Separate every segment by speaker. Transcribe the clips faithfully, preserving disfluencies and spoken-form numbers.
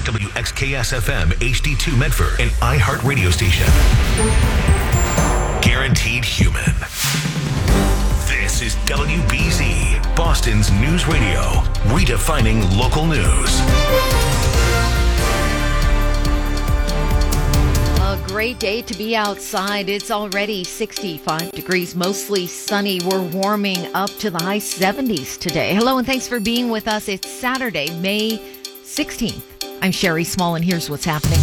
Speaker 1: W X K S F M H D two Medford, an iHeart radio station. Guaranteed human. This is W B Z, Boston's news radio, redefining local news.
Speaker 2: A great day to be outside. It's already sixty-five degrees, mostly sunny. We're warming up to the high seventies today. Hello and thanks for being with us. It's Saturday, May sixteenth. I'm Sherry Small and here's what's happening.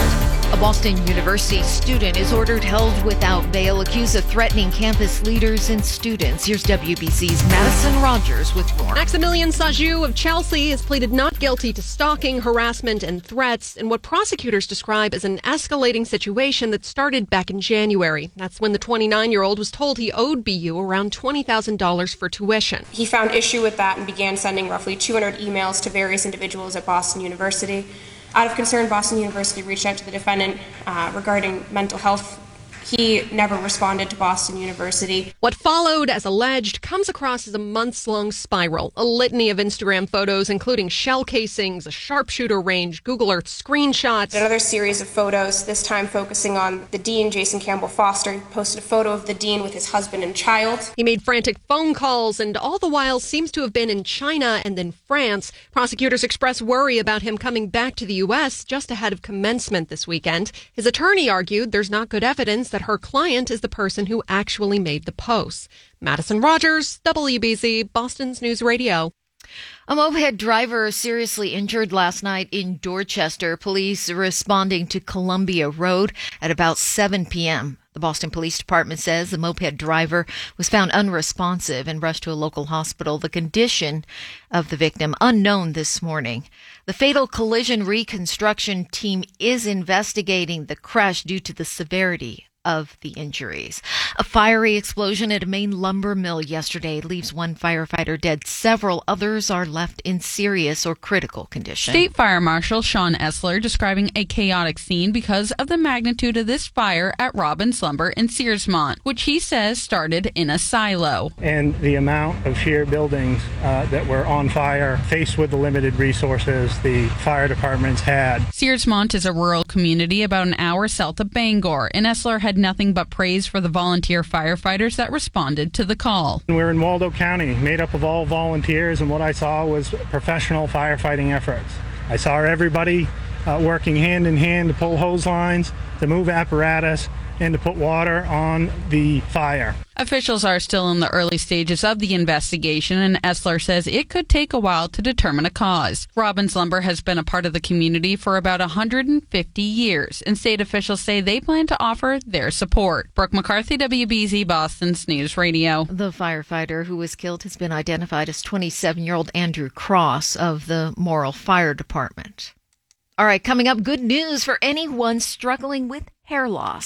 Speaker 2: A Boston University student is ordered held without bail, accused of threatening campus leaders and students. Here's W B C's Madison Rogers with more.
Speaker 3: Maximilian Sajou of Chelsea has pleaded not guilty to stalking, harassment, and threats in what prosecutors describe as an escalating situation that started back in January. That's when the twenty-nine-year-old was told he owed B U around twenty thousand dollars for tuition.
Speaker 4: He found issue with that and began sending roughly two hundred emails to various individuals at Boston University. Out of concern, Boston University reached out to the defendant uh, regarding mental health. He never responded to Boston University.
Speaker 3: What followed, as alleged, comes across as a months-long spiral. A litany of Instagram photos, including shell casings, a sharpshooter range, Google Earth screenshots.
Speaker 4: Another series of photos, this time focusing on the dean, Jason Campbell Foster. He posted a photo of the dean with his husband and child.
Speaker 3: He made frantic phone calls, and all the while seems to have been in China and then France. Prosecutors express worry about him coming back to the U S just ahead of commencement this weekend. His attorney argued there's not good evidence that her client is the person who actually made the posts. Madison Rogers, W B Z, Boston's News Radio.
Speaker 2: A moped driver seriously injured last night in Dorchester. Police responding to Columbia Road at about seven p.m. The Boston Police Department says the moped driver was found unresponsive and rushed to a local hospital. The condition of the victim unknown this morning. The fatal collision reconstruction team is investigating the crash due to the severity of the injuries. A fiery explosion at a Maine lumber mill yesterday leaves one firefighter dead. Several others are left in serious or critical condition.
Speaker 5: State Fire Marshal Sean Essler describing a chaotic scene because of the magnitude of this fire at Robbins Lumber in Searsmont, which he says started in a silo.
Speaker 6: And the amount of sheer buildings uh, that were on fire, faced with the limited resources the fire departments had.
Speaker 5: Searsmont is a rural community about an hour south of Bangor, and Essler had had nothing but praise for the volunteer firefighters that responded to the call.
Speaker 6: We're in Waldo County, made up of all volunteers, and what I saw was professional firefighting efforts. I saw everybody uh, working hand in hand to pull hose lines, to move apparatus, and to put water on the fire.
Speaker 5: Officials are still in the early stages of the investigation, and Essler says it could take a while to determine a cause. Robbins Lumber has been a part of the community for about one hundred fifty years, and state officials say they plan to offer their support. Brooke McCarthy, W B Z, Boston's News Radio.
Speaker 2: The firefighter who was killed has been identified as twenty-seven-year-old Andrew Cross of the Morrill Fire Department. All right, coming up, good news for anyone struggling with hair loss.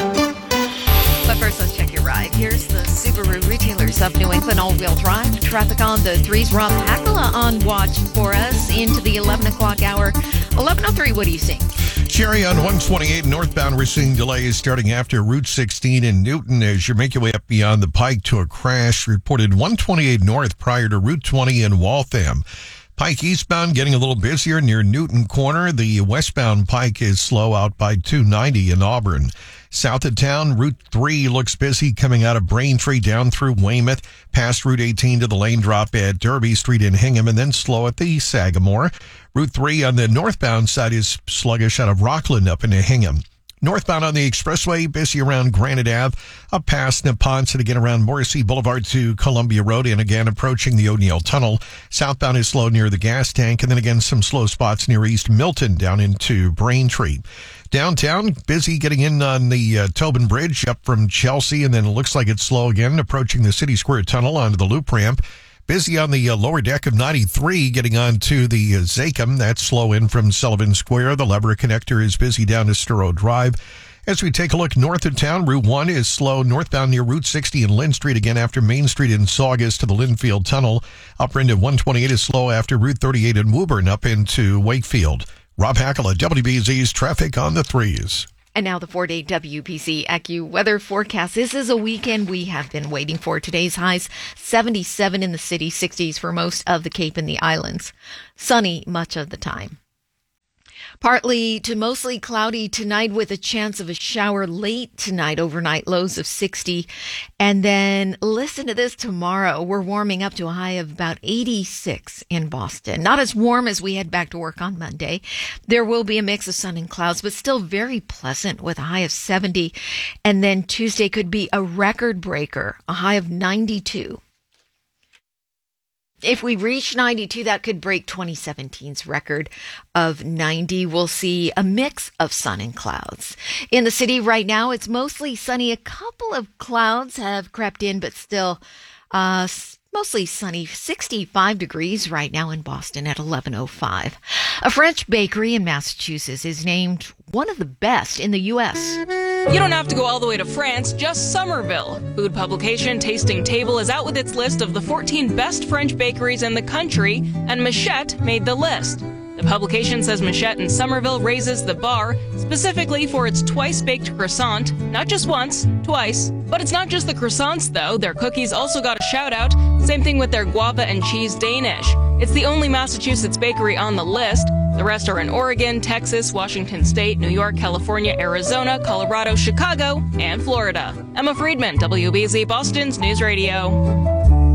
Speaker 2: But first, let's check your ride. Here's the Subaru retailers of New England all-wheel drive. Traffic on the threes. Rob Hakala on watch for us into the eleven o'clock hour. eleven oh three, what are you seeing?
Speaker 7: Sherry, on one twenty-eight northbound, we're seeing delays starting after Route sixteen in Newton as you make your way up beyond the Pike to a crash. Reported one twenty-eight north prior to Route twenty in Waltham. Pike eastbound getting a little busier near Newton Corner. The westbound Pike is slow out by two ninety in Auburn. South of town, Route three looks busy coming out of Braintree down through Weymouth, past Route eighteen to the lane drop at Derby Street in Hingham, and then slow at the Sagamore. Route three on the northbound side is sluggish out of Rockland up into Hingham. Northbound on the expressway, busy around Granite Ave, up past Neponset, again around Morrissey Boulevard to Columbia Road, and again approaching the O'Neill Tunnel. Southbound is slow near the gas tank, and then again some slow spots near East Milton down into Braintree. Downtown, busy getting in on the uh, Tobin Bridge up from Chelsea, and then it looks like it's slow again approaching the City Square Tunnel onto the loop ramp. Busy on the uh, lower deck of ninety-three, getting on to the uh, Zachem. That's slow in from Sullivan Square. The Lever Connector is busy down to Sturrow Drive. As we take a look north of town, Route one is slow northbound near Route sixty and Lynn Street, again after Main Street in Saugus to the Linfield Tunnel. Upper end of one twenty-eight is slow after Route thirty-eight in Woburn up into Wakefield. Rob Hakala, W B Z's Traffic on the Threes.
Speaker 2: And now the four-day W B Z AccuWeather forecast. This is a weekend we have been waiting for. Today's highs seventy-seven in the city, sixties for most of the Cape and the Islands. Sunny much of the time. Partly to mostly cloudy tonight with a chance of a shower late tonight, overnight lows of sixty. And then listen to this tomorrow. We're warming up to a high of about eighty-six in Boston. Not as warm as we head back to work on Monday. There will be a mix of sun and clouds, but still very pleasant with a high of seventy. And then Tuesday could be a record breaker, a high of ninety-two. If we reach ninety-two, that could break twenty seventeen's record of ninety. We'll see a mix of sun and clouds. In the city right now, it's mostly sunny. A couple of clouds have crept in, but still uh, mostly sunny. sixty-five degrees right now in Boston at eleven oh five. A French bakery in Massachusetts is named one of the best in the U S
Speaker 8: You don't have to go all the way to France, just Somerville. Food publication Tasting Table is out with its list of the fourteen best French bakeries in the country, and Machette made the list. The publication says Machette in Somerville raises the bar, specifically for its twice-baked croissant, not just once, twice. But it's not just the croissants, though. Their cookies also got a shout-out. Same thing with their guava and cheese Danish. It's the only Massachusetts bakery on the list. The rest are in Oregon, Texas, Washington State, New York, California, Arizona, Colorado, Chicago, and Florida. Emma Friedman, W B Z Boston's News Radio.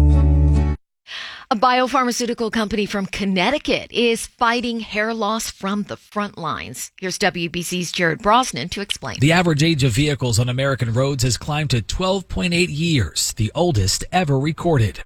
Speaker 2: A biopharmaceutical company from Connecticut is fighting hair loss from the front lines. Here's W B C's Jared Brosnan to explain.
Speaker 9: The average age of vehicles on American roads has climbed to twelve point eight years, the oldest ever recorded.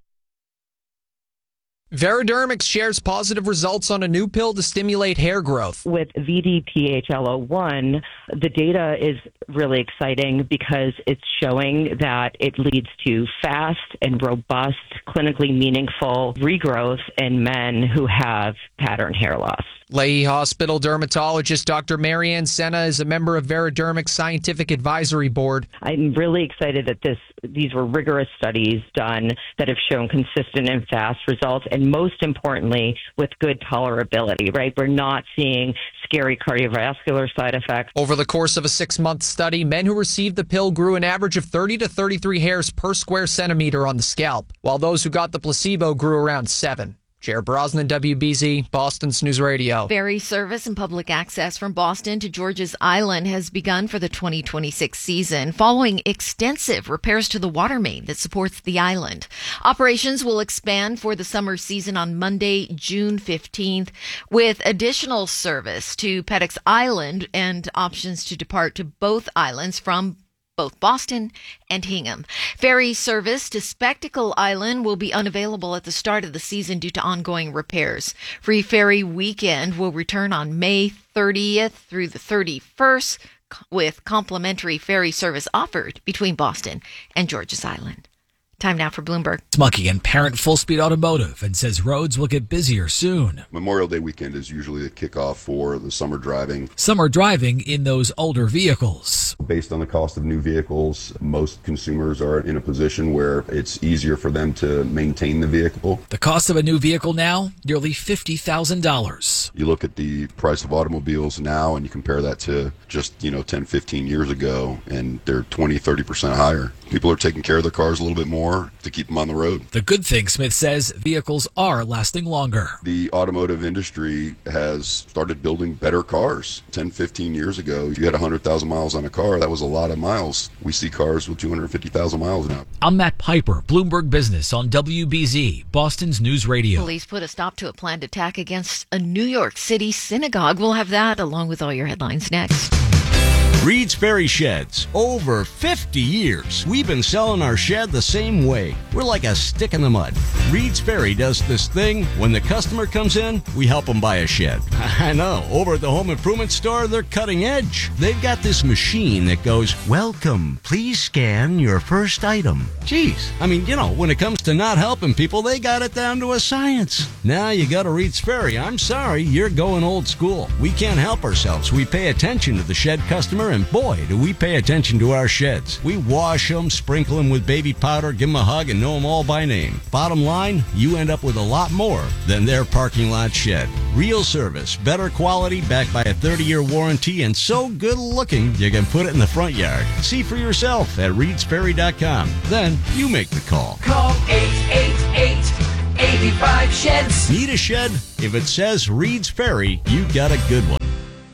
Speaker 10: Veridermics shares positive results on a new pill to stimulate hair growth.
Speaker 11: With V D P H L O one, the data is really exciting because it's showing that it leads to fast and robust, clinically meaningful regrowth in men who have pattern hair loss.
Speaker 10: Lahey Hospital dermatologist Doctor Marianne Senna is a member of Veridermic's scientific advisory board.
Speaker 11: I'm really excited that this these were rigorous studies done that have shown consistent and fast results, and most importantly, with good tolerability, right? We're not seeing scary cardiovascular side effects.
Speaker 10: Over the course of a six-month study, men who received the pill grew an average of thirty to thirty-three hairs per square centimeter on the scalp, while those who got the placebo grew around seven. Jared Brosnan, W B Z, Boston's News Radio.
Speaker 2: Ferry service and public access from Boston to George's Island has begun for the twenty twenty-six season, following extensive repairs to the water main that supports the island. Operations will expand for the summer season on Monday, June fifteenth, with additional service to Petix Island and options to depart to both islands from both Boston and Hingham. Ferry service to Spectacle Island will be unavailable at the start of the season due to ongoing repairs. Free Ferry Weekend will return on May thirtieth through the thirty-first, with complimentary ferry service offered between Boston and George's Island. Time now for Bloomberg.
Speaker 9: Smucky and Parent Full Speed Automotive and says roads will get busier soon.
Speaker 12: Memorial Day weekend is usually the kickoff for the summer driving.
Speaker 9: Summer driving in those older vehicles.
Speaker 12: Based on the cost of new vehicles, most consumers are in a position where it's easier for them to maintain the vehicle.
Speaker 9: The cost of a new vehicle now, nearly fifty thousand dollars.
Speaker 12: You look at the price of automobiles now and you compare that to just, you know, ten, fifteen years ago, and they're twenty, thirty percent higher. People are taking care of their cars a little bit more to keep them on the road.
Speaker 9: The good thing, Smith says, vehicles are lasting longer.
Speaker 12: The automotive industry has started building better cars. ten, fifteen years ago, if you had one hundred thousand miles on a car, that was a lot of miles. We see cars with two hundred fifty thousand miles now.
Speaker 9: I'm Matt Piper, Bloomberg Business on W B Z, Boston's News Radio.
Speaker 2: Police put a stop to a planned attack against a New York City synagogue. We'll have that along with all your headlines next.
Speaker 13: Reed's Ferry Sheds. Over fifty years, we've been selling our shed the same way. We're like a stick in the mud. Reed's Ferry does this thing. When the customer comes in, we help them buy a shed. I know, over at the home improvement store, they're cutting edge. They've got this machine that goes, "Welcome, please scan your first item." Geez, I mean, you know, when it comes to not helping people, they got it down to a science. Now you go to Reed's Ferry. I'm sorry, you're going old school. We can't help ourselves. We pay attention to the shed customer, and boy, do we pay attention to our sheds. We wash them, sprinkle them with baby powder, give them a hug, and know them all by name. Bottom line, you end up with a lot more than their parking lot shed. Real service, better quality, backed by a thirty-year warranty, and so good looking you can put it in the front yard. See for yourself at reeds ferry dot com. Then you make the call.
Speaker 14: Call eight eight eight, eight five, S H E D S.
Speaker 13: Need a shed? If it says Reed's Ferry, you got a good one.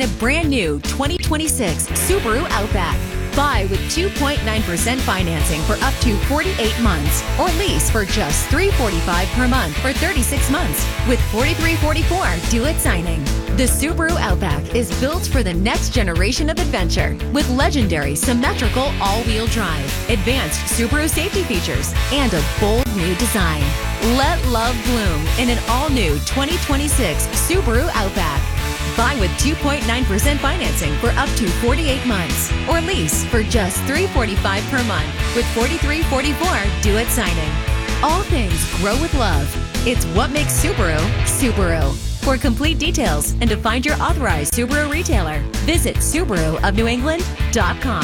Speaker 15: a brand new twenty twenty-six Subaru Outback. Buy with two point nine percent financing for up to forty-eight months or lease for just three hundred forty-five dollars per month for thirty-six months with forty-three forty-four due at signing. The Subaru Outback is built for the next generation of adventure with legendary symmetrical all-wheel drive, advanced Subaru safety features, and a bold new design. Let love bloom in an all-new twenty twenty-six Subaru Outback. Buy with two point nine percent financing for up to forty-eight months or lease for just three hundred forty-five dollars per month with forty-three forty-four due at signing. All things grow with love. It's what makes Subaru, Subaru. For complete details and to find your authorized Subaru retailer, visit Subaru of New England dot com.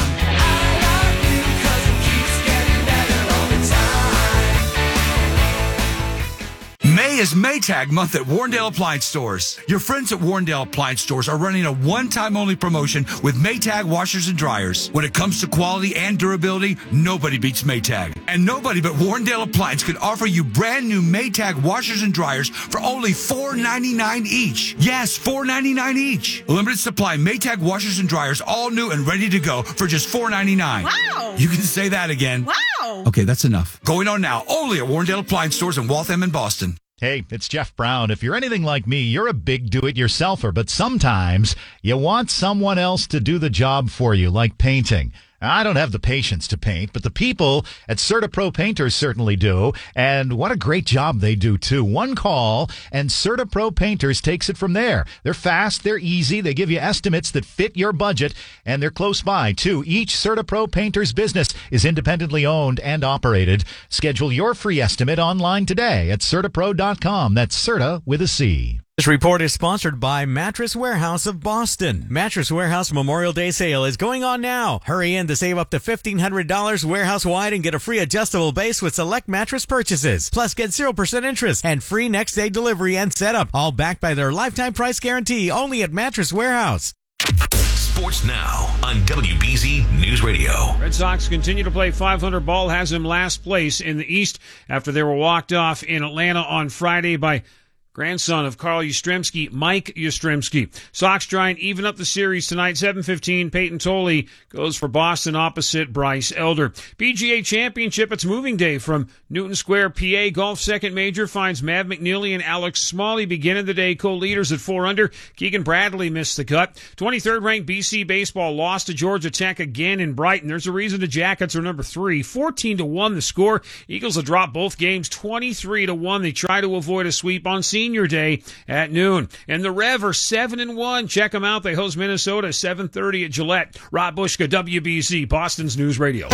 Speaker 16: May is Maytag month at Warrendale Appliance Stores. Your friends at Warrendale Appliance Stores are running a one-time only promotion with Maytag washers and dryers. When it comes to quality and durability, nobody beats Maytag. And nobody but Warrendale Appliance can offer you brand new Maytag washers and dryers for only four ninety-nine each. Yes, four ninety-nine each. Limited supply Maytag washers and dryers, all new and ready to go for just four ninety-nine.
Speaker 17: Wow!
Speaker 16: You can say that again.
Speaker 17: Wow!
Speaker 16: Okay, that's enough. Going on now, only at Warrendale Appliance Stores in Waltham and Boston.
Speaker 18: Hey, it's Jeff Brown. If you're anything like me, you're a big do-it-yourselfer, but sometimes you want someone else to do the job for you, like painting. I don't have the patience to paint, but the people at CertaPro Painters certainly do, and what a great job they do, too. One call, and CertaPro Painters takes it from there. They're fast, they're easy, they give you estimates that fit your budget, and they're close by, too. Each CertaPro Painters business is independently owned and operated. Schedule your free estimate online today at Certapro dot com. That's Certa with a C.
Speaker 19: This report is sponsored by Mattress Warehouse of Boston. Mattress Warehouse Memorial Day sale is going on now. Hurry in to save up to fifteen hundred dollars warehouse-wide and get a free adjustable base with select mattress purchases. Plus, get zero percent interest and free next-day delivery and setup. All backed by their lifetime price guarantee only at Mattress Warehouse.
Speaker 1: Sports now on W B Z News Radio.
Speaker 20: Red Sox continue to play five hundred ball, has them last place in the East after they were walked off in Atlanta on Friday by grandson of Carl Yastrzemski, Mike Yastrzemski. Sox try and even up the series tonight. seven fifteen, Peyton Tolley goes for Boston opposite Bryce Elder. P G A Championship, it's moving day from Newton Square, P A. Golf second major finds Mav McNeely and Alex Smalley beginning the day co-leaders at four under. Keegan Bradley missed the cut. twenty-third ranked B C Baseball lost to Georgia Tech again in Brighton. There's a reason the Jackets are number three. fourteen to one the score. Eagles will drop both games twenty-three to one. They try to avoid a sweep on Senior Day at noon. And the Rev are seven and one. Check them out. They host Minnesota seven thirty at Gillette. Rob Bushka, W B C, Boston's News Radio.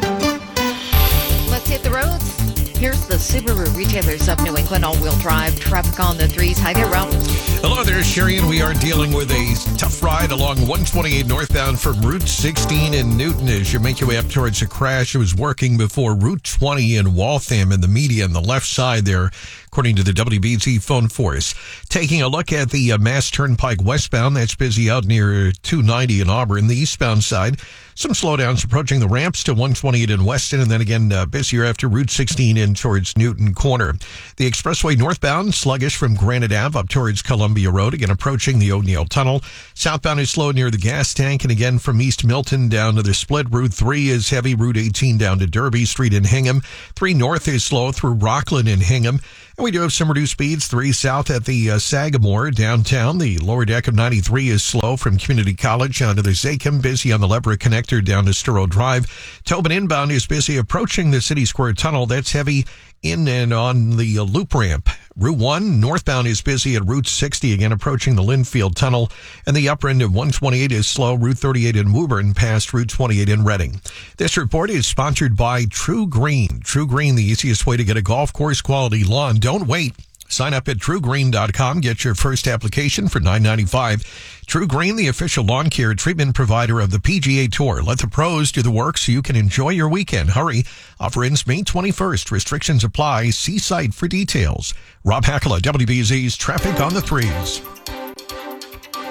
Speaker 2: Let's hit the roads. Here's the Subaru Retailers of New England all-wheel drive. Traffic on the threes. Hi there, Ralph.
Speaker 7: Hello there, Sherry, and we are dealing with a tough ride along one twenty-eight northbound from Route sixteen in Newton as you make your way up towards a crash. It was working before Route twenty in Waltham in the median, the left side there, according to the W B Z phone force. Taking a look at the uh, Mass Turnpike westbound, that's busy out near two ninety in Auburn. The eastbound side, some slowdowns approaching the ramps to one twenty-eight in Weston, and then again uh, busier after Route sixteen in towards Newton Corner. The expressway northbound, sluggish from Granite Ave up towards Columbia Road, again approaching the O'Neill Tunnel. Southbound is slow near the gas tank, and again from East Milton down to the split. Route three is heavy, Route eighteen down to Derby Street in Hingham. three north is slow through Rockland and Hingham. And we do have some reduced speeds. three south at the uh, Sagamore downtown. The lower deck of ninety-three is slow from Community College down to the Zachem. Busy on the Leverett Connector down to Sturrow Drive. Tobin inbound is busy approaching the City Square Tunnel. That's heavy in and on the uh, loop ramp. Route one northbound is busy at Route sixty, again approaching the Linfield Tunnel. And the upper end of one twenty-eight is slow. Route thirty-eight in Woburn past Route twenty-eight in Reading. This report is sponsored by True Green. True Green, the easiest way to get a golf course quality lawn. Don't wait. Sign up at true green dot com. Get your first application for nine ninety-five. True Green, the official lawn care treatment provider of the P G A Tour. Let the pros do the work so you can enjoy your weekend. Hurry. Offer ends May twenty-first. Restrictions apply. See site for details. Rob Hackala, W B Z's Traffic on the Threes.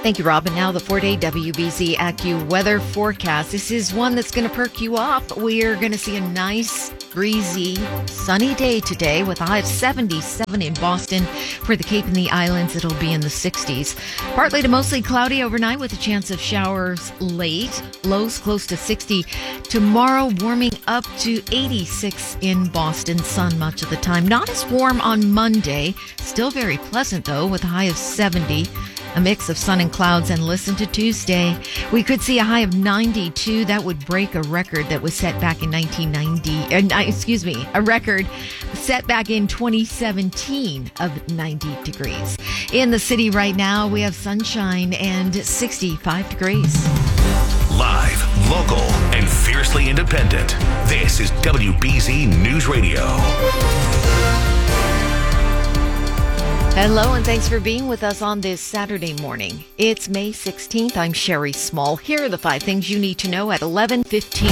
Speaker 2: Thank you, Rob. And now the four-day W B Z AccuWeather forecast. This is one that's going to perk you up. We're going to see a nice, breezy, sunny day today with a high of seventy-seven in Boston. For the Cape and the Islands, it'll be in the sixties. Partly to mostly cloudy overnight with a chance of showers late. Lows close to sixty. Tomorrow, warming up to eighty-six in Boston. Sun much of the time. Not as warm on Monday. Still very pleasant, though, with a high of seventy. A mix of sun and clouds. And listen to Tuesday. We could see a high of ninety-two. That would break a record that was set back in nineteen ninety. Uh, excuse me, a record set back in twenty seventeen of ninety degrees. In the city right now, we have sunshine and sixty-five degrees.
Speaker 1: Live, local, and fiercely independent. This is W B Z News Radio.
Speaker 2: Hello, and thanks for being with us on this Saturday morning. It's May sixteenth. I'm Sherry Small. Here are the five things you need to know at eleven fifteen.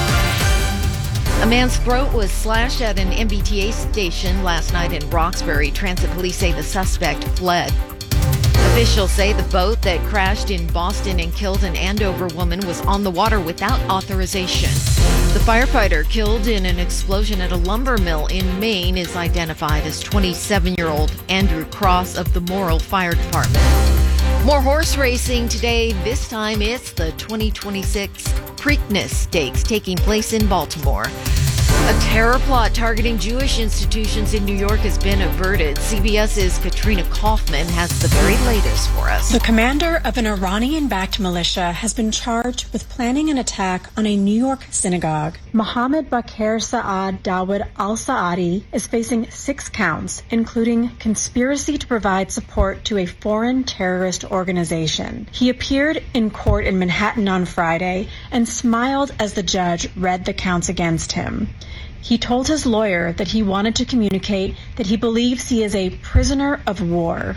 Speaker 2: A man's throat was slashed at an M B T A station last night in Roxbury. Transit police say the suspect fled. Officials say the boat that crashed in Boston and killed an Andover woman was on the water without authorization. The firefighter killed in an explosion at a lumber mill in Maine is identified as twenty-seven-year-old Andrew Cross of the Morrill Fire Department. More horse racing today. This time it's the twenty twenty-six Preakness Stakes taking place in Baltimore. A terror plot targeting Jewish institutions in New York has been averted. CBS's Katrina Kaufman has the very latest for us.
Speaker 17: The commander of an Iranian-backed militia has been charged with planning an attack on a New York synagogue. Mohammed Bakr Saad Dawood al-Saadi is facing six counts, including conspiracy to provide support to a foreign terrorist organization. He appeared in court in Manhattan on Friday and smiled as the judge read the counts against him. He told his lawyer that he wanted to communicate that he believes he is a prisoner of war.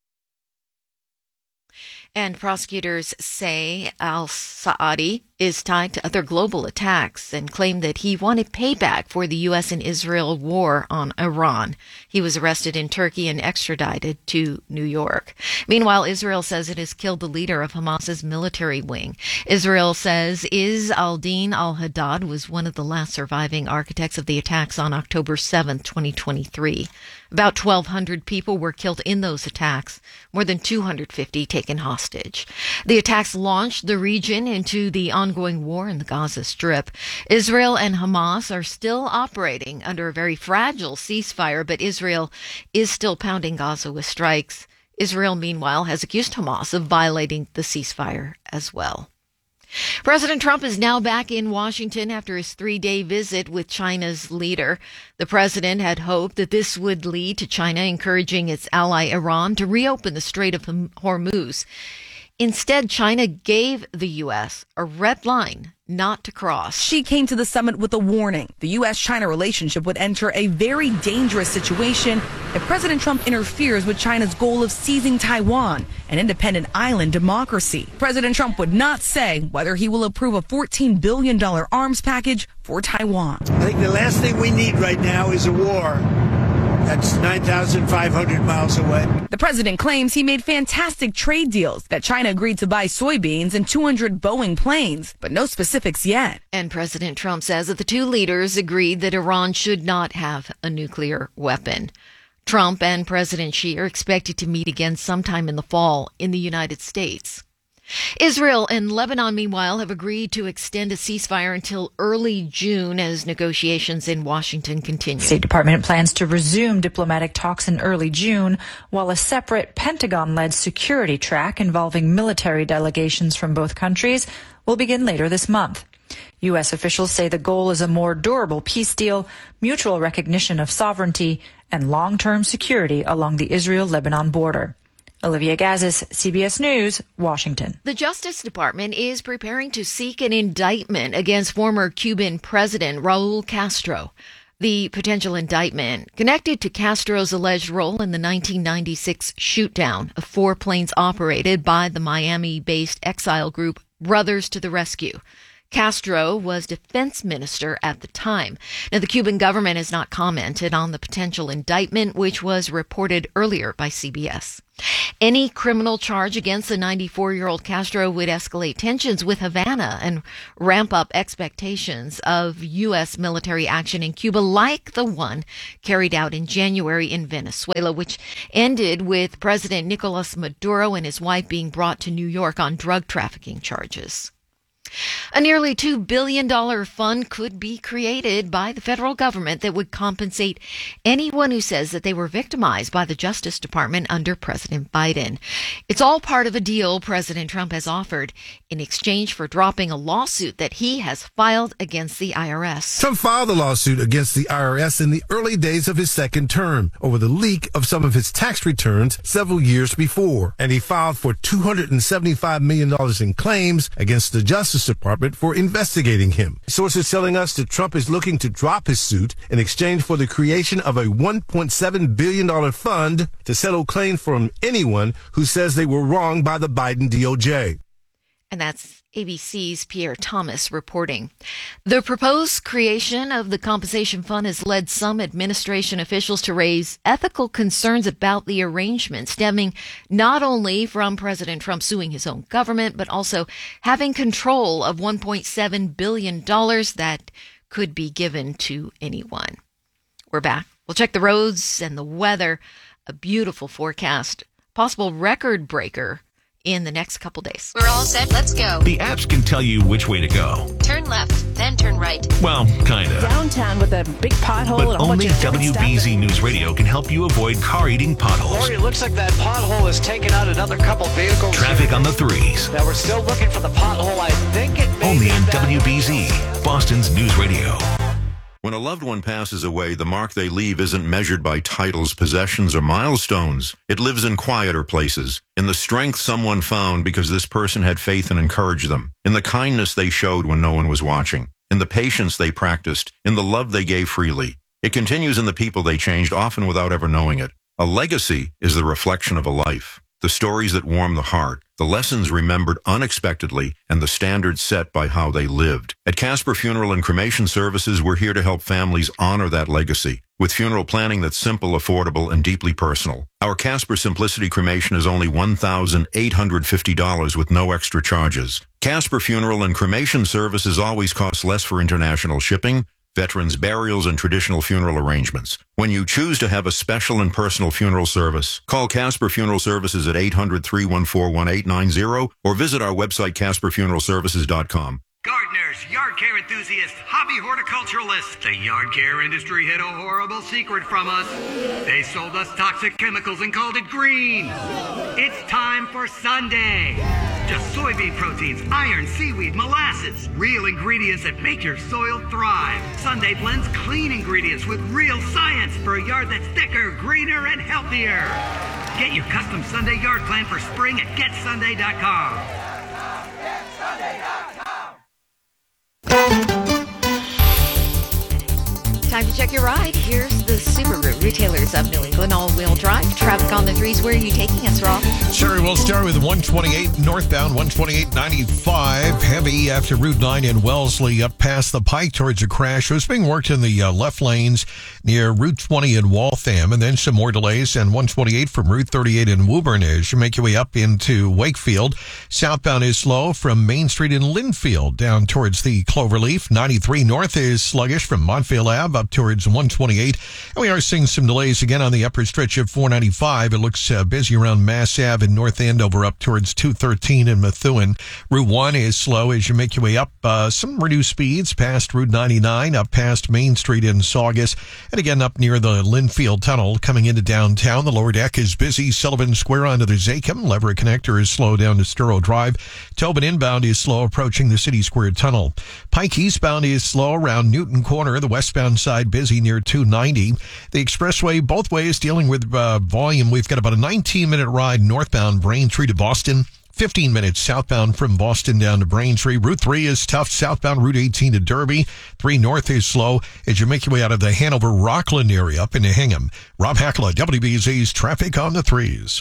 Speaker 2: And prosecutors say al-Saadi is tied to other global attacks and claim that he wanted payback for the U S and Israel war on Iran. He was arrested in Turkey and extradited to New York. Meanwhile, Israel says it has killed the leader of Hamas's military wing. Israel says Izz al-Din al-Haddad was one of the last surviving architects of the attacks on October seventh, twenty twenty-three. About twelve hundred people were killed in those attacks, more than two hundred fifty taken hostage. The attacks launched the region into the ongoing war in the Gaza Strip. Israel and Hamas are still operating under a very fragile ceasefire, but Israel is still pounding Gaza with strikes. Israel, meanwhile, has accused Hamas of violating the ceasefire as well. President Trump is now back in Washington after his three-day visit with China's leader. The president had hoped that this would lead to China encouraging its ally Iran to reopen the Strait of Hormuz. Instead, China gave the U S a red line not to cross.
Speaker 21: She came to the summit with a warning. The U S China relationship would enter a very dangerous situation if President Trump interferes with China's goal of seizing Taiwan, an independent island democracy. President Trump would not say whether he will approve a fourteen billion dollars arms package for Taiwan.
Speaker 22: I think the last thing we need right now is a war. That's nine thousand five hundred miles away.
Speaker 21: The president claims he made fantastic trade deals, that China agreed to buy soybeans and two hundred Boeing planes, but no specifics yet.
Speaker 2: And President Trump says that the two leaders agreed that Iran should not have a nuclear weapon. Trump and President Xi are expected to meet again sometime in the fall in the United States. Israel and Lebanon, meanwhile, have agreed to extend a ceasefire until early June as negotiations in Washington continue.
Speaker 23: State Department plans to resume diplomatic talks in early June, while a separate Pentagon-led security track involving military delegations from both countries will begin later this month. U S officials say the goal is a more durable peace deal, mutual recognition of sovereignty, and long-term security along the Israel-Lebanon border. Olivia Gazis, C B S News, Washington.
Speaker 2: The Justice Department is preparing to seek an indictment against former Cuban President Raul Castro. The potential indictment connected to Castro's alleged role in the nineteen ninety-six shootdown of four planes operated by the Miami-based exile group Brothers to the Rescue. Castro was defense minister at the time. Now, the Cuban government has not commented on the potential indictment, which was reported earlier by C B S. Any criminal charge against the ninety-four-year-old Castro would escalate tensions with Havana and ramp up expectations of U S military action in Cuba like the one carried out in January in Venezuela, which ended with President Nicolas Maduro and his wife being brought to New York on drug trafficking charges. A nearly two billion dollars fund could be created by the federal government that would compensate anyone who says that they were victimized by the Justice Department under President Biden. It's all part of a deal President Trump has offered in exchange for dropping a lawsuit that he has filed against the I R S.
Speaker 3: Trump filed a lawsuit against the I R S in the early days of his second term over the leak of some of his tax returns several years before, and he filed for two hundred seventy-five million dollars in claims against the Justice Department for investigating him. Sources telling us that Trump is looking to drop his suit in exchange for the creation of a one point seven billion dollars fund to settle claims from anyone who says they were wronged by the Biden D O J.
Speaker 2: And that's A B C's Pierre Thomas reporting. The proposed creation of the compensation fund has led some administration officials to raise ethical concerns about the arrangement, stemming not only from President Trump suing his own government, but also having control of one point seven billion dollars that could be given to anyone. We're back. We'll check the roads and the weather. A beautiful forecast. Possible record breaker in the next couple days.
Speaker 4: We're all set. Let's go.
Speaker 1: The apps can tell you which way to go.
Speaker 4: Turn left, then turn right.
Speaker 1: Well, kinda.
Speaker 6: Downtown with a big pothole
Speaker 1: But
Speaker 6: and a whole
Speaker 1: only
Speaker 6: bunch of
Speaker 1: W B Z News Radio can help you avoid car-eating potholes.
Speaker 24: Lori, it looks like that pothole has taken out another couple vehicles.
Speaker 1: Traffic on the threes.
Speaker 24: Now we're still looking for the pothole. I think it may
Speaker 1: Only
Speaker 24: be
Speaker 1: on
Speaker 24: that-
Speaker 1: W B Z, Boston's News Radio.
Speaker 25: When a loved one passes away, the mark they leave isn't measured by titles, possessions, or milestones. It lives in quieter places, in the strength someone found because this person had faith and encouraged them, in the kindness they showed when no one was watching, in the patience they practiced, in the love they gave freely. It continues in the people they changed, often without ever knowing it. A legacy is the reflection of a life. The stories that warm the heart, the lessons remembered unexpectedly, and the standards set by how they lived. At Casper Funeral and Cremation Services, we're here to help families honor that legacy with funeral planning that's simple, affordable, and deeply personal. Our Casper Simplicity Cremation is only one thousand eight hundred fifty dollars with no extra charges. Casper Funeral and Cremation Services always cost less for international shipping, veterans' burials, and traditional funeral arrangements. When you choose to have a special and personal funeral service, call Casper Funeral Services at eight hundred, three one four, one eight nine zero or visit our website, casper funeral services dot com.
Speaker 26: Gardeners, yard care enthusiasts, hobby horticulturalists, the yard care industry hid a horrible secret from us. They sold us toxic chemicals and called it green. It's time for Sunday. Just soybean proteins, iron, seaweed, molasses. Real ingredients that make your soil thrive. Sunday blends clean ingredients with real science for a yard that's thicker, greener, and healthier. Get your custom Sunday yard plan for spring at get sunday dot com. get sunday dot com.
Speaker 2: Time to check your ride. Here's the Subaru Retailers of New England all-wheel drive. Traffic on the threes. Where are you taking us, Rob?
Speaker 7: Sure, we'll start with one twenty-eight northbound, one twenty-eight ninety-five. Heavy after Route nine in Wellesley up past the Pike towards a crash. It was being worked in the uh, left lanes near Route twenty in Waltham, and then some more delays on one twenty-eight from Route thirty-eight in Woburn as you make your way up into Wakefield. Southbound is slow from Main Street in Linfield down towards the Cloverleaf. ninety-three north is sluggish from Montville Ave up towards one twenty-eight. And we are seeing some delays again on the upper stretch of four ninety-five. It looks uh, busy around Mass Ave in North Andover up towards two thirteen in Methuen. Route one is slow as you make your way up. Uh, some reduced speeds past Route ninety-nine, up past Main Street in Saugus, and again up near the Linfield Tunnel coming into downtown. The lower deck is busy. Sullivan Square onto the Zachem. Leverett Connector is slow down to Sturo Drive. Tobin inbound is slow approaching the City Square Tunnel. Pike eastbound is slow around Newton Corner. The westbound side busy near two ninety. The expressway both ways dealing with uh, volume. We've got about a nineteen minute ride northbound Braintree to Boston. fifteen minutes southbound from Boston down to Braintree. Route three is tough southbound Route eighteen to Derby. three north is slow as you make your way out of the Hanover Rockland area up into Hingham. Rob Hackler, W B Z's Traffic on the Threes.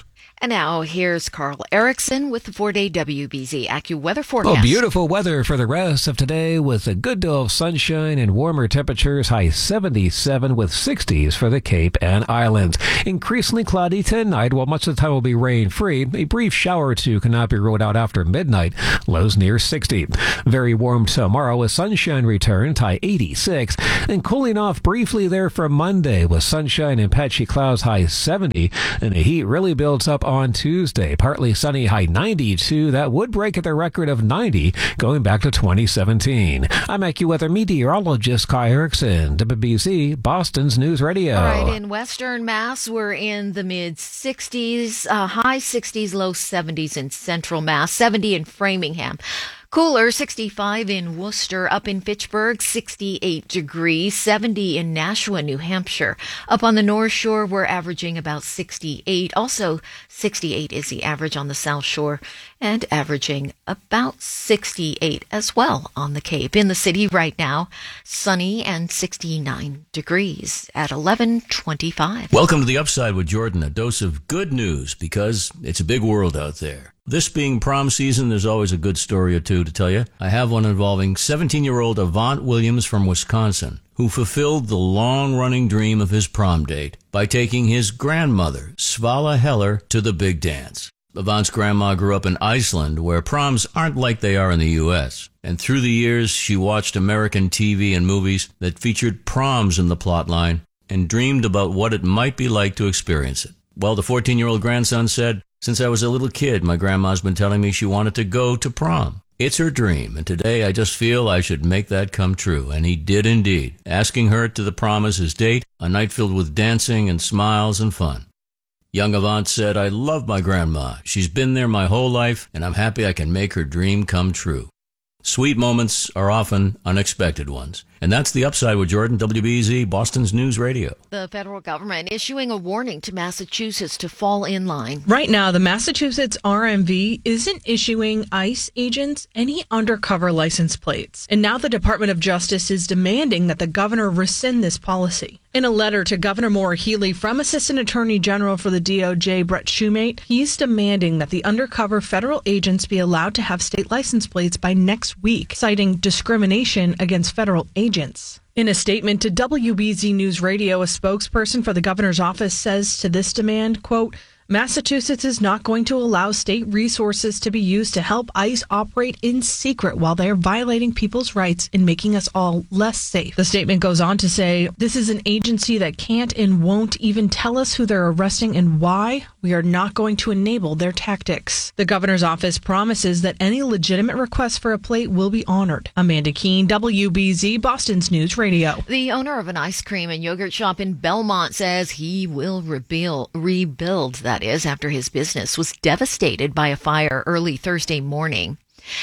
Speaker 2: And now here's Carl Erickson with the four-day W B Z AccuWeather forecast.
Speaker 5: Well, beautiful weather for the rest of today with a good deal of sunshine and warmer temperatures, high seventy-seven with sixties for the Cape and Islands. Increasingly cloudy tonight, while much of the time will be rain-free. A brief shower or two cannot be ruled out after midnight, lows near sixty. Very warm tomorrow with sunshine return, high eighty-six. And cooling off briefly there for Monday with sunshine and patchy clouds, high seventy. And the heat really builds up on Tuesday. Partly sunny, high ninety-two. That would break at the record of ninety going back to twenty seventeen. I'm AccuWeather meteorologist Kai Erickson, W B Z, Boston's News Radio.
Speaker 2: All right, in Western Mass, we're in the mid-sixties, uh, high sixties, low seventies in Central Mass, seventy in Framingham. Cooler, sixty-five in Worcester. Up in Fitchburg, sixty-eight degrees, seventy in Nashua, New Hampshire. Up on the North Shore, we're averaging about sixty-eight. Also, sixty-eight is the average on the South Shore, and averaging about sixty-eight as well on the Cape. In the city right now, sunny and sixty-nine degrees at eleven twenty-five.
Speaker 8: Welcome to the Upside with Jordan, a dose of good news because it's a big world out there. This being prom season, there's always a good story or two to tell you. I have one involving seventeen-year-old Avant Williams from Wisconsin, who fulfilled the long-running dream of his prom date by taking his grandmother, Svala Heller, to the big dance. Avant's grandma grew up in Iceland, where proms aren't like they are in the U S, and through the years, she watched American T V and movies that featured proms in the plotline and dreamed about what it might be like to experience it. Well, the fourteen-year-old grandson said, "Since I was a little kid, my grandma's been telling me she wanted to go to prom. It's her dream, and today I just feel I should make that come true." And he did indeed, asking her to the prom as his date, a night filled with dancing and smiles and fun. Young Avant said, "I love my grandma. She's been there my whole life, and I'm happy I can make her dream come true." Sweet moments are often unexpected ones. And that's the Upside with Jordan, W B Z, Boston's News Radio.
Speaker 2: The federal government issuing a warning to Massachusetts to fall in line.
Speaker 9: Right now, the Massachusetts R M V isn't issuing ICE agents any undercover license plates. And now the Department of Justice is demanding that the governor rescind this policy. In a letter to Governor Maura Healey from Assistant Attorney General for the D O J, Brett Shumate, he's demanding that the undercover federal agents be allowed to have state license plates by next week, citing discrimination against federal agents. In a statement to W B Z News Radio, a spokesperson for the governor's office says to this demand, quote, "Massachusetts is not going to allow state resources to be used to help ICE operate in secret while they are violating people's rights and making us all less safe." The statement goes on to say, "This is an agency that can't and won't even tell us who they're arresting and why. We are not going to enable their tactics." The governor's office promises that any legitimate request for a plate will be honored. Amanda Keene, W B Z, Boston's News Radio.
Speaker 2: The owner of an ice cream and yogurt shop in Belmont says he will rebuild, rebuild that is, after his business was devastated by a fire early Thursday morning.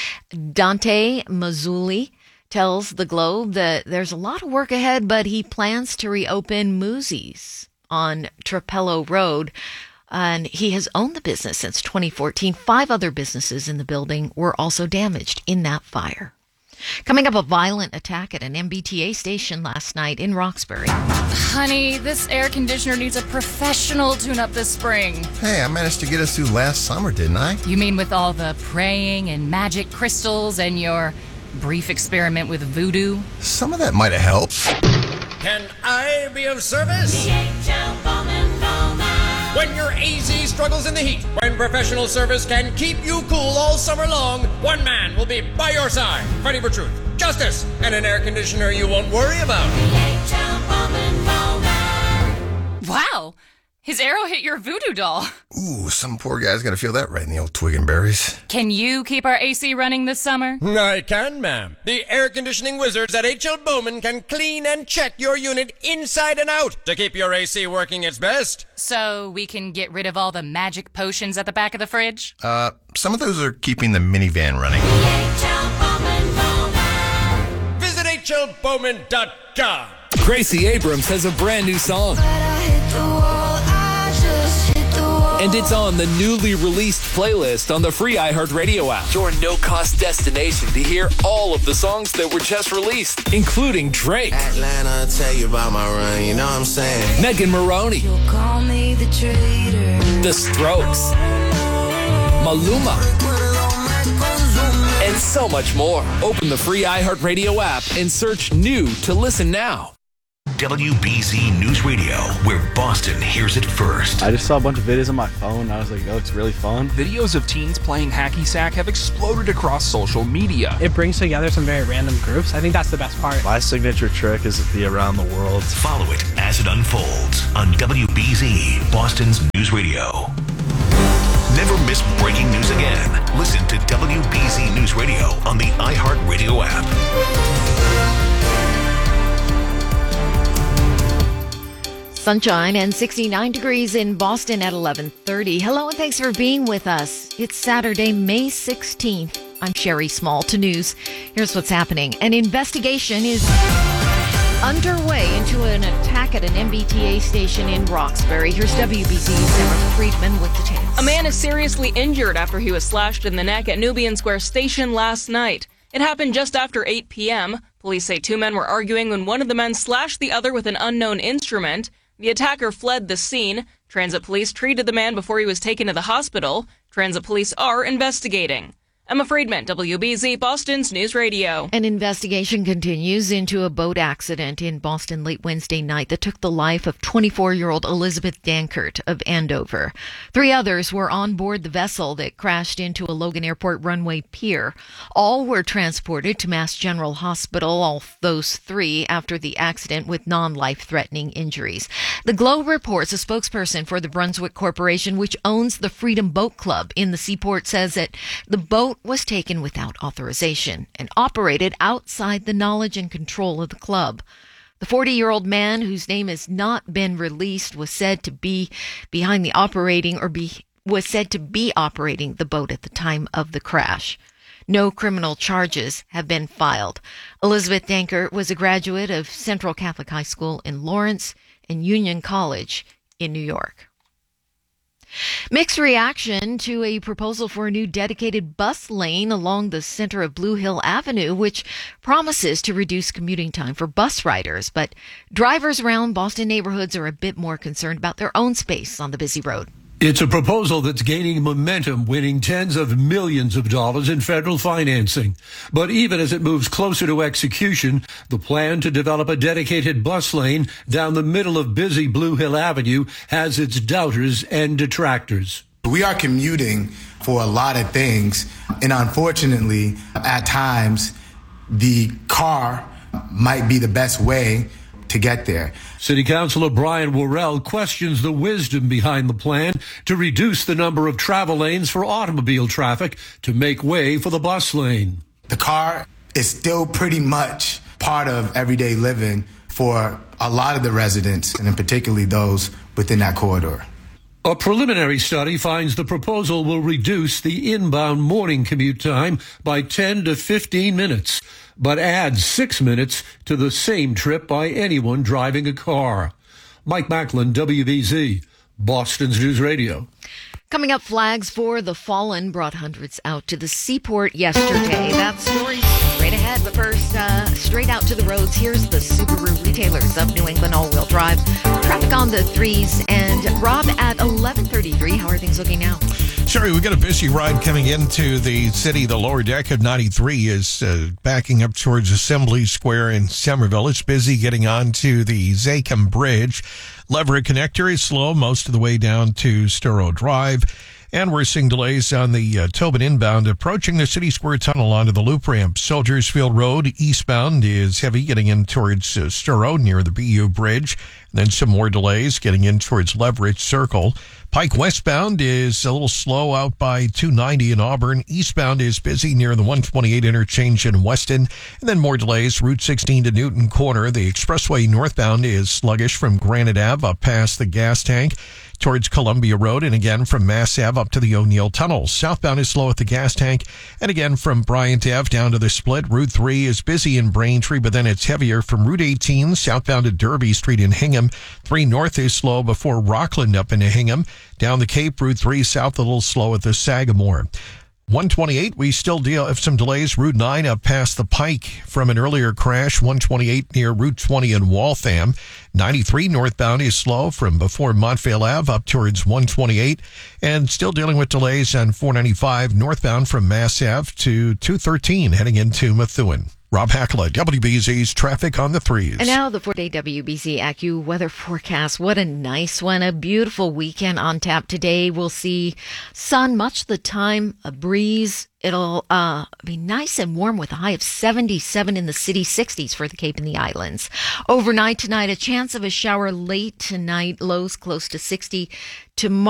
Speaker 2: Dante Mazzulli tells the Globe that there's a lot of work ahead, but he plans to reopen Moosey's on Trapello Road. And he has owned the business since twenty fourteen. Five other businesses in the building were also damaged in that fire. Coming up, a violent attack at an M B T A station last night in Roxbury.
Speaker 10: Honey, this air conditioner needs a professional tune-up this spring.
Speaker 11: Hey, I managed to get us through last summer, didn't I?
Speaker 10: You mean with all the praying and magic crystals and your brief experiment with voodoo?
Speaker 11: Some of that might have helped.
Speaker 12: Can I be of service?
Speaker 27: D H L Bowman Bowman.
Speaker 12: When your A Z struggles in the heat, when professional service can keep you cool all summer long, one man will be by your side, fighting for truth, justice, and an air conditioner you won't worry about.
Speaker 27: D H L Bowman Bowman.
Speaker 10: Wow! His arrow hit your voodoo doll.
Speaker 11: Ooh, some poor guy's gonna feel that right in the old twig and berries.
Speaker 10: Can you keep our A C running this summer?
Speaker 12: I can, ma'am. The air conditioning wizards at H L Bowman can clean and check your unit inside and out to keep your A C working its best.
Speaker 10: So we can get rid of all the magic potions at the back of the fridge?
Speaker 11: Uh, some of those are keeping the minivan running.
Speaker 27: H L Bowman Bowman.
Speaker 12: Visit H L Bowman dot com.
Speaker 28: Gracie Abrams has a brand new song. And it's on the newly released playlist on the free iHeartRadio app. Your no-cost destination to hear all of the songs that were just released, including Drake,
Speaker 29: Atlanta, tell you about my run, you know what I'm saying?
Speaker 28: Megan Maroney,
Speaker 27: You'll call me the traitor.
Speaker 28: The Strokes, Maluma, and so much more. Open the free iHeartRadio app and search New to listen now.
Speaker 1: W B Z News Radio, where Boston hears it first.
Speaker 13: I just saw a bunch of videos on my phone, and I was like, oh, it's really fun.
Speaker 14: Videos of teens playing hacky sack have exploded across social media.
Speaker 15: It brings together some very random groups. I think that's the best part.
Speaker 13: My signature trick is to be around the world.
Speaker 1: Follow it as it unfolds on W B Z, Boston's News Radio. Never miss breaking news again. Listen to W B Z News Radio on the iHeartRadio app.
Speaker 2: Sunshine and sixty-nine degrees in Boston at eleven thirty. Hello and thanks for being with us. It's Saturday, May sixteenth. I'm Sherry Small to News. Here's what's happening. An investigation is underway into an attack at an M B T A station in Roxbury. Here's W B Z's Sarah Friedman with details.
Speaker 16: A man is seriously injured after he was slashed in the neck at Nubian Square Station last night. It happened just after eight p.m. Police say two men were arguing when one of the men slashed the other with an unknown instrument. The attacker fled the scene. Transit police treated the man before he was taken to the hospital. Transit police are investigating. Emma Friedman, W B Z, Boston's News Radio.
Speaker 2: An investigation continues into a boat accident in Boston late Wednesday night that took the life of twenty-four-year-old Elizabeth Dankert of Andover. Three others were on board the vessel that crashed into a Logan Airport runway pier. All were transported to Mass General Hospital, all those three after the accident with non-life-threatening injuries. The Globe reports a spokesperson for the Brunswick Corporation, which owns the Freedom Boat Club in the Seaport, says that the boat was taken without authorization and operated outside the knowledge and control of the club. The forty-year-old man, whose name has not been released, was said to be behind the operating or be was said to be operating the boat at the time of the crash. No criminal charges have been filed. Elizabeth Dankert was a graduate of Central Catholic High School in Lawrence and Union College in New York. Mixed reaction to a proposal for a new dedicated bus lane along the center of Blue Hill Avenue, which promises to reduce commuting time for bus riders. But drivers around Boston neighborhoods are a bit more concerned about their own space on the busy road.
Speaker 17: It's a proposal that's gaining momentum, winning tens of millions of dollars in federal financing. But even as it moves closer to execution, the plan to develop a dedicated bus lane down the middle of busy Blue Hill Avenue has its doubters and detractors.
Speaker 18: We are commuting for a lot of things, and unfortunately, at times, the car might be the best way to get there.
Speaker 17: City Councilor Brian Worrell questions the wisdom behind the plan to reduce the number of travel lanes for automobile traffic to make way for the bus lane.
Speaker 18: The car is still pretty much part of everyday living for a lot of the residents, and in particularly those within that corridor.
Speaker 17: A preliminary study finds the proposal will reduce the inbound morning commute time by ten to fifteen minutes, but adds six minutes to the same trip by anyone driving a car. Mike Macklin, W B Z, Boston's News Radio.
Speaker 2: Coming up, flags for the fallen brought hundreds out to the seaport yesterday. That story straight ahead, but first, uh, straight out to the roads. Here's the Subaru retailers of New England all-wheel drive. Traffic on the threes, and Rob at eleven thirty-three. How are things looking now?
Speaker 7: Sherry, we got a busy ride coming into the city. The lower deck of ninety-three is uh, backing up towards Assembly Square in Somerville. It's busy getting on to the Zakim Bridge. Leverett Connector is slow most of the way down to Storrow Drive. And we're seeing delays on the uh, Tobin inbound approaching the City Square Tunnel onto the loop ramp. Soldiers Field Road eastbound is heavy getting in towards uh, Storrow near the B U Bridge. And then some more delays getting in towards Leverett Circle. Pike westbound is a little slow out by two ninety in Auburn. Eastbound is busy near the one twenty-eight interchange in Weston. And then more delays, Route sixteen to Newton Corner. The expressway northbound is sluggish from Granite Ave up past the gas tank towards Columbia Road, and again from Mass Ave up to the O'Neill Tunnel. Southbound is slow at the gas tank, and again from Bryant Ave down to the split. Route three is busy in Braintree, but then it's heavier from Route eighteen southbound to Derby Street in Hingham. three North is slow before Rockland up into Hingham. Down the Cape, Route three south a little slow at the Sagamore. one twenty-eight, we still deal with some delays. Route nine up past the Pike from an earlier crash. one twenty-eight near Route twenty in Waltham. ninety-three northbound is slow from before Montvale Ave up towards one twenty-eight. And still dealing with delays on four ninety-five northbound from Mass Ave to two thirteen heading into Methuen. Rob Hackla, W B Z's Traffic on the Threes.
Speaker 2: And now the four-day W B Z Accu weather forecast. What a nice one. A beautiful weekend on tap today. We'll see sun much of the time, a breeze. It'll uh, be nice and warm with a high of seventy-seven in the city, sixties for the Cape and the Islands. Overnight tonight, a chance of a shower late tonight, lows close to sixty. Tomorrow.